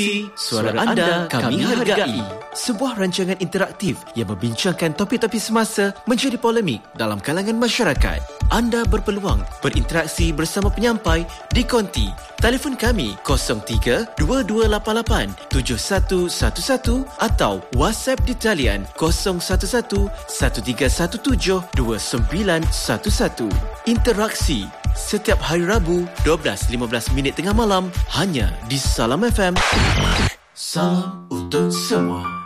Suara anda kami hargai. Sebuah rancangan interaktif yang membincangkan topik-topik semasa menjadi polemik dalam kalangan masyarakat. Anda berpeluang berinteraksi bersama penyampai di konti. Telefon kami 03-2288-7111 atau WhatsApp di talian 011-1317-2911. Interaksi setiap hari Rabu 12.15 tengah malam hanya di Salam FM. Salam untuk semua.